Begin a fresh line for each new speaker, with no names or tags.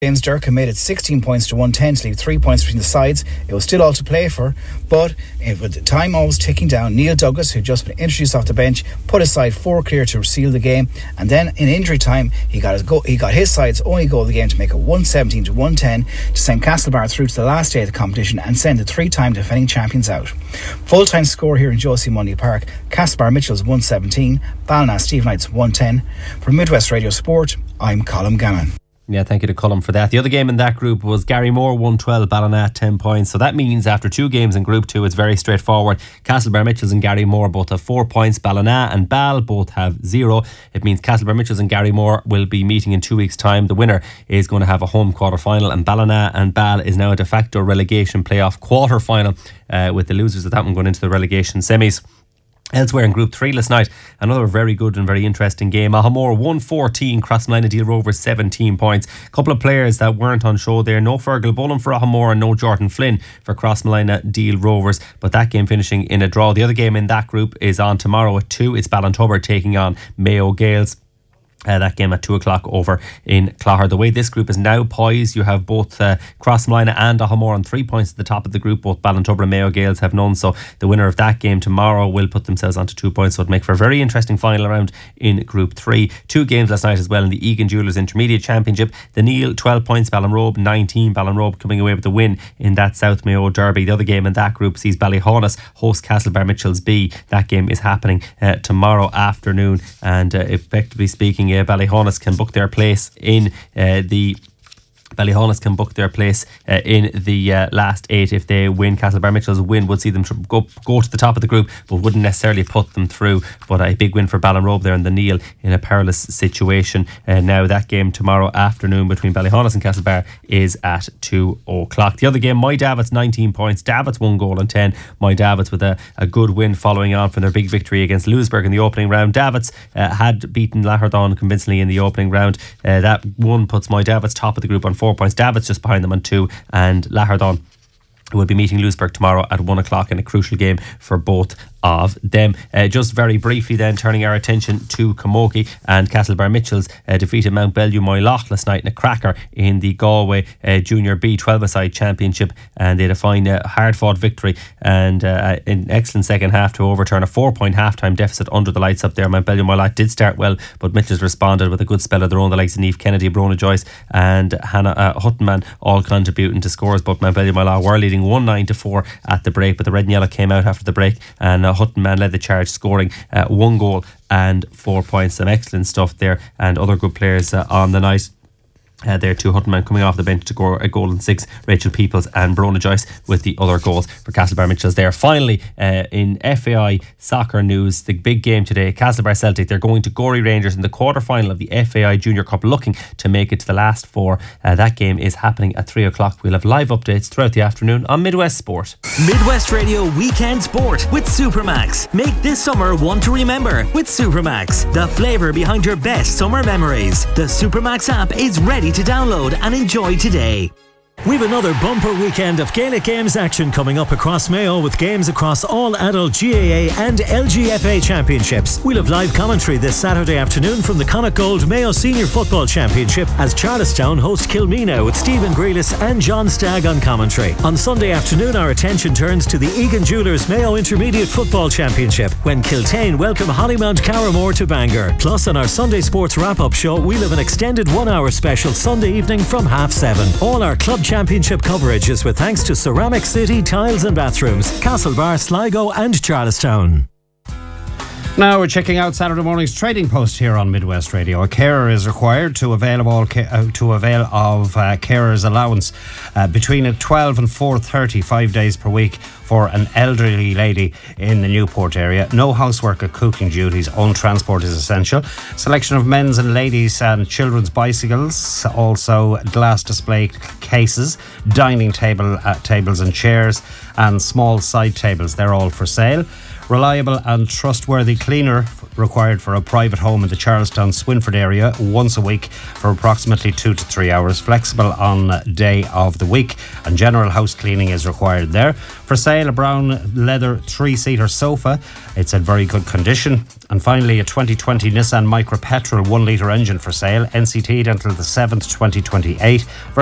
James Durkin made it 16 points to 110 to leave 3 points between the sides. It was still all to play for, but with the time always ticking down, Neil Douglas, who'd just been introduced off the bench, put his side 4 clear to seal the game, and then in injury time he got his side's only goal of the game to make it 117 to 110 to send Castlebar through to the last day of the competition and send the 3-time defending champions out. Full-time score here in Josie Mundy Park: Castlebar Mitchells 117, Ballina Stephenites 110. For Midwest Radio Sport, I'm Colm Gannon.
Yeah, thank you to Colm for that. The other game in that group was Garrymore 112, Ballina 10 points. So that means after 2 games in Group 2, it's very straightforward. Castlebar Mitchells and Garrymore both have 4 points. Ballina and Ball both have 0. It means Castlebar Mitchells and Garrymore will be meeting in 2 weeks' time. The winner is going to have a home quarter-final, and Ballina and Ball is now a de facto relegation playoff quarter-final, with the losers of that one going into the relegation semis. Elsewhere in Group 3 last night, another very good and very interesting game. Ahamore 114, Crossmolina Deal Rovers 17 points. A couple of players that weren't on show there. No Fergal Bullen for Ahamore and no Jordan Flynn for Crossmolina Deal Rovers. But that game finishing in a draw. The other game in that group is on tomorrow at 2. It's Ballintober taking on Mayo Gales. That game at 2 o'clock over in Clogher. The way this group is now poised, you have both Crossmolina and Ahamore on 3 points at the top of the group. Both Ballintober and Mayo Gales have none, so the winner of that game tomorrow will put themselves onto 2 points, so it'll make for a very interesting final round in Group 3. 2 games last night as well in the Egan Jewellers Intermediate Championship. The Neil 12 points, Ballinrobe 19. Ballinrobe coming away with the win in that South Mayo Derby. The other game in that group sees Ballyhaunis host Castlebar Mitchells B. That game is happening tomorrow afternoon, and effectively speaking, Ballyhaunis can book their place in the last 8 if they win. Castlebar Mitchells win would see them go to the top of the group, but wouldn't necessarily put them through. But a big win for Ballinrobe there in the Neil in a perilous situation. Now that game tomorrow afternoon between Ballyhaunis and Castlebar is at 2 o'clock. The other game, My Davits 19 points. Davits 1 goal and 10. My Davits with a good win following on from their big victory against Lewisburg in the opening round. Davits had beaten Lahardon convincingly in the opening round. That one puts My Davits top of the group on 4 points. Davits just behind them on 2, and Lahardon will be meeting Lewisburg tomorrow at 1 o'clock in a crucial game for both of them. Just very briefly then, turning our attention to Camogie, and Castlebar Mitchells defeated Mount Bellew Moyloch last night in a cracker in the Galway Junior B 12-a-side championship, and they had a fine hard fought victory and an excellent second half to overturn a 4-point half-time deficit under the lights up there. Mount Bellew Moyloch did start well, but Mitchells responded with a good spell of their own. The likes of Niamh Kennedy, Brona Joyce and Hannah Huttonman all contributing to scores, but Mount Bellew Moyloch were leading 1-9-4 at the break, but the red and yellow came out after the break, and Huttonman led the charge, scoring 1 goal and 4 points. Some excellent stuff there, and other good players on the night. There too, Huttonman coming off the bench to score a goal and 6. Rachel Peoples and Brona Joyce with the other goals for Castlebar Mitchells there. Finally, in FAI soccer news, the big game today, Castlebar Celtic, they're going to Gorey Rangers in the quarter-final of the FAI Junior Cup, looking to make it to the last 4. That game is happening at 3 o'clock. We'll have live updates throughout the afternoon on Midwest Sport.
Midwest Radio Weekend Sport with Supermax. Make this summer one to remember with Supermax, the flavour behind your best summer memories. The Supermax app is ready to download and enjoy today. We've another bumper weekend of Gaelic Games action coming up across Mayo, with games across all adult GAA and LGFA championships. We'll have live commentary this Saturday afternoon from the Connacht Gold Mayo Senior Football Championship as Charlestown host Kilmina, with Stephen Grealis and John Stagg on commentary. On Sunday afternoon, our attention turns to the Egan Jewellers Mayo Intermediate Football Championship when Kiltane welcome Hollymount Carramore to Bangor. Plus, on our Sunday Sports Wrap-Up show, we'll have an extended 1-hour special Sunday evening from 7:30. All our club championship coverage is with thanks to Ceramic City Tiles and Bathrooms, Castlebar, Sligo and Charlestown.
Now we're checking out Saturday morning's trading post here on Midwest Radio. A carer is required to avail of carer's allowance between 12 and 4:30, 5 days per week for an elderly lady in the Newport area. No housework or cooking duties. Own transport is essential. Selection of men's and ladies and children's bicycles. Also glass display cases, dining tables and chairs, and small side tables. They're all for sale. Reliable and trustworthy cleaner required for a private home in the Charlestown Swinford area once a week for approximately 2 to 3 hours, flexible on day of the week, and general house cleaning is required there. For sale, a brown leather 3-seater sofa. It's in very good condition. And finally, a 2020 Nissan Micra petrol 1 litre engine for sale, NCT'd until the 7th, 2028.